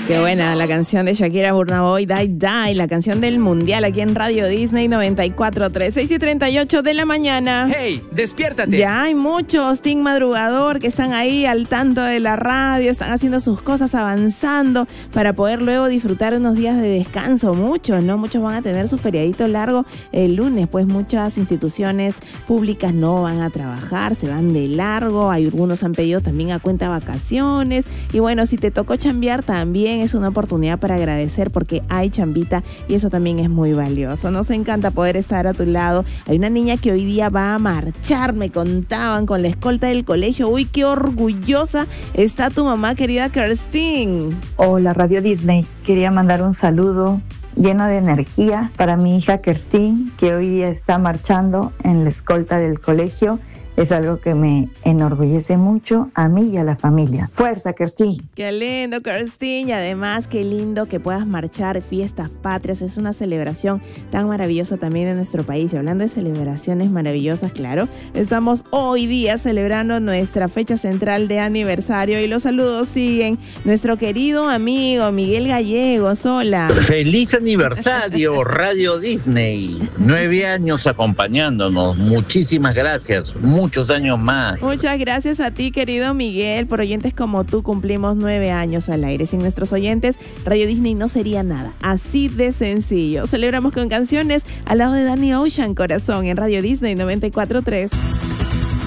Qué buena la canción de Shakira, Burna Boy, Die Die, la canción del mundial aquí en Radio Disney 94.3, 6:38 de la mañana. ¡Hey, despiértate! Ya hay muchos team madrugador que están ahí al tanto de la radio, están haciendo sus cosas, avanzando para poder luego disfrutar unos días de descanso. Muchos, ¿no? Muchos van a tener su feriadito largo el lunes, pues muchas instituciones públicas no van a trabajar, se van de largo. Hay algunos han pedido también a cuenta vacaciones. Y bueno, si te tocó chambear, también es una oportunidad para agradecer porque hay chambita y eso también es muy valioso. Nos encanta poder estar a tu lado. Hay una niña que hoy día va a marchar, me contaban, con la escolta del colegio. Uy, qué orgullosa está tu mamá, querida Kerstin. Hola, Radio Disney. Quería mandar un saludo lleno de energía para mi hija Kerstin, que hoy día está marchando en la escolta del colegio. Es algo que me enorgullece mucho a mí y a la familia. ¡Fuerza, Kerstin! ¡Qué lindo, Kerstin! Y además, qué lindo que puedas marchar fiestas patrias. Es una celebración tan maravillosa también en nuestro país. Y hablando de celebraciones maravillosas, claro, estamos hoy día celebrando nuestra fecha central de aniversario. Y los saludos siguen. Nuestro querido amigo Miguel Gallegos. Hola. ¡Feliz aniversario, Radio Disney! 9 años acompañándonos. Muchísimas gracias. Muchos años más. Muchas gracias a ti, querido Miguel. Por oyentes como tú cumplimos 9 años al aire. Sin nuestros oyentes, Radio Disney no sería nada. Así de sencillo. Celebramos con canciones al lado de Danny Ocean, Corazón, en Radio Disney 94.3.